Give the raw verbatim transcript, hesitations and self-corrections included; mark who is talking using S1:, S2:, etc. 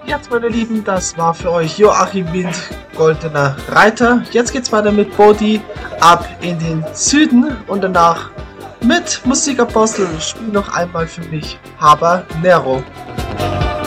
S1: Jetzt, meine Lieben, das war für euch Joachim Wind, Goldener Reiter. Jetzt geht's weiter mit Bodhi ab in den Süden und danach mit Musikapostel. Spiel noch einmal für mich Habanero.